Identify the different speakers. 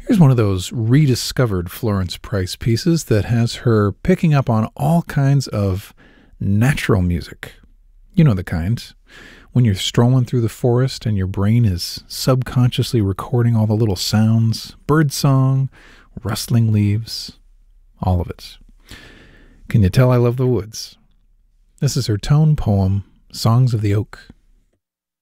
Speaker 1: Here's one of those rediscovered Florence Price pieces that has her picking up on all kinds of natural music. You know the kind. When you're strolling through the forest and your brain is subconsciously recording all the little sounds, birdsong, rustling leaves, all of it. Can you tell I love the woods? This is her tone poem, Songs of the Oak.